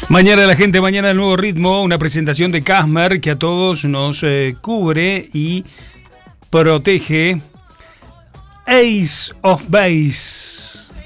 Mañana la gente, mañana el nuevo ritmo, una presentación de Casmer que a todos nos cubre y protege. Ace of Base.